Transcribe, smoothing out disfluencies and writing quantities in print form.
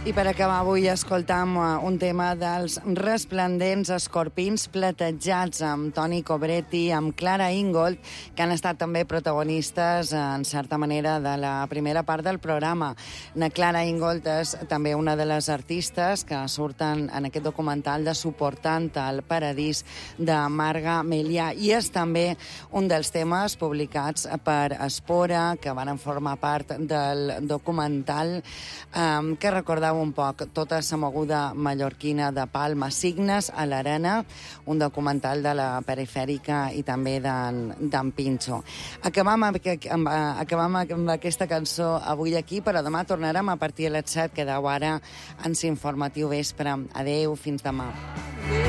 I per acabar avui escoltam un tema dels resplendents escorpins platejats amb Toni Cobretti, amb Clara Ingold, que han estat també protagonistes, en certa manera, de la primera part del programa. Na Clara Ingold és també una de les artistes que surten en aquest documental de Suportant el paradís de Marga Melià, i és també un dels temes publicats per Espora, que van formar part del documental, que recordava un poc tota la moguda mallorquina de Palma, Signes a l'Arena, un documental de la perifèrica i també d'en Pinxo. Acabam amb aquesta cançó avui aquí, però demà tornarem a partir de les 7, quedeu ara en l'informatiu vespre. Adeu, fins demà.